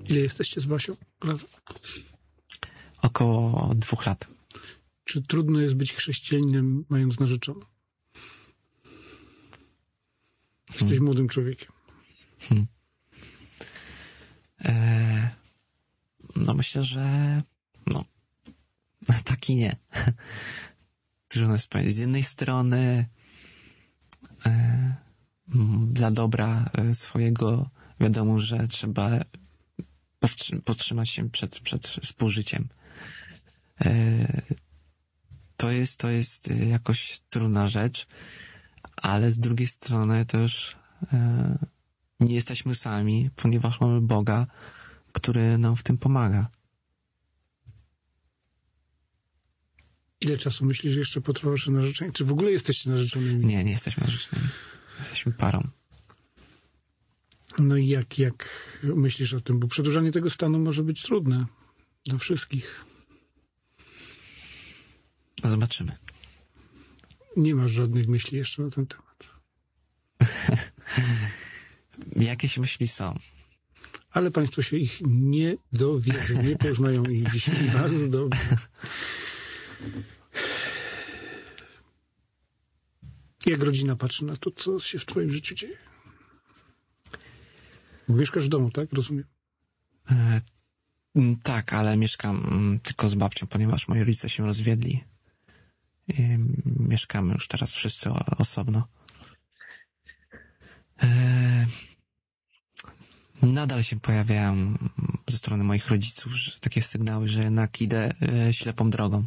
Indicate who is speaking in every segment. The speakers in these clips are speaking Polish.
Speaker 1: Ile jesteście z Basią razem?
Speaker 2: Około 2 lat.
Speaker 1: Czy trudno jest być chrześcijaninem, mając narzeczoną? Jesteś młodym człowiekiem.
Speaker 2: No myślę, że tak i nie. Trudno jest powiedzieć. Z jednej strony dla dobra swojego wiadomo, że trzeba powstrzymać się przed współżyciem. To jest jakoś trudna rzecz, ale z drugiej strony też nie jesteśmy sami, ponieważ mamy Boga, który nam w tym pomaga.
Speaker 1: Ile czasu myślisz, że jeszcze potrwa wasze narzeczenie? Czy w ogóle jesteście narzeczonymi?
Speaker 2: Nie jesteśmy narzeczonymi. Jesteśmy parą.
Speaker 1: No i jak myślisz o tym? Bo przedłużanie tego stanu może być trudne dla wszystkich.
Speaker 2: No zobaczymy.
Speaker 1: Nie masz żadnych myśli jeszcze na ten temat.
Speaker 2: Jakieś myśli są.
Speaker 1: Ale państwo się ich nie dowiedzą, nie poznają ich dzisiaj bardzo dobrze. Jak rodzina patrzy na to, co się w twoim życiu dzieje? Bo mieszkasz w domu, tak? Rozumiem.
Speaker 2: Tak, ale mieszkam tylko z babcią, ponieważ moi rodzice się rozwiedli. Mieszkamy już teraz wszyscy osobno. Nadal się pojawiają ze strony moich rodziców takie sygnały, że jednak idę ślepą drogą.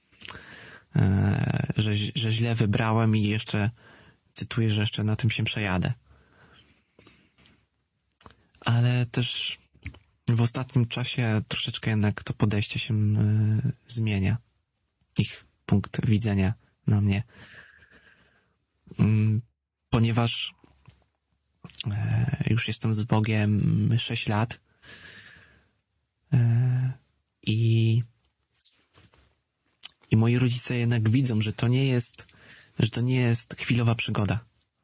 Speaker 2: Że źle wybrałem i jeszcze, cytuję, że jeszcze na tym się przejadę. Ale też w ostatnim czasie troszeczkę jednak to podejście się zmienia. Ich punkt widzenia na mnie. Ponieważ już jestem z Bogiem 6 lat i moi rodzice jednak widzą, że to nie jest chwilowa przygoda.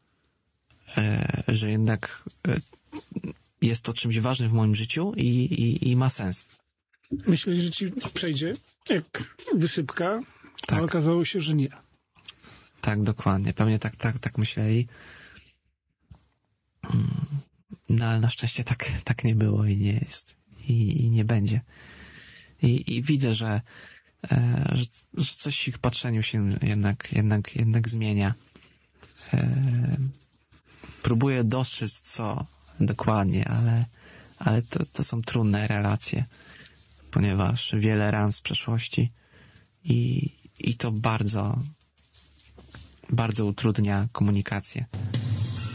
Speaker 2: Że jednak jest to czymś ważnym w moim życiu i ma sens.
Speaker 1: Myśleli, że ci przejdzie jak wysypka, tak. A okazało się, że nie.
Speaker 2: Tak, dokładnie. Pewnie tak myśleli. No ale na szczęście tak nie było i nie jest. I nie będzie. I widzę, że coś w ich patrzeniu się jednak zmienia. Próbuję dostrzec co dokładnie, ale to są trudne relacje, ponieważ wiele ran z przeszłości i to bardzo, bardzo utrudnia komunikację.